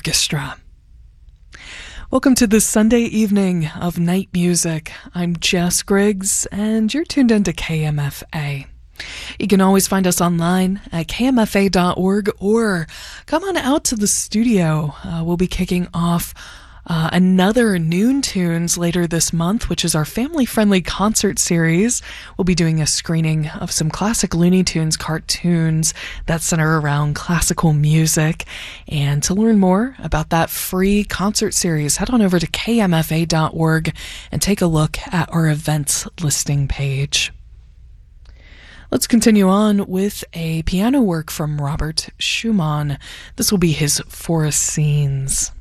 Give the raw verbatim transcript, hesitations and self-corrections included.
Orchestra. Welcome to this Sunday evening of Night Music. I'm Jess Griggs, and you're tuned into K M F A. You can always find us online at K M F A dot org or come on out to the studio. Uh, we'll be kicking off uh, another Noon Tunes later this month, which is our family-friendly concert series. We'll be doing a screening of some classic Looney Tunes cartoons that center around classical music. And to learn more about that free concert series, head on over to K M F A dot org and take a look at our events listing page. Let's continue on with a piano work from Robert Schumann. This will be his Forest Scenes.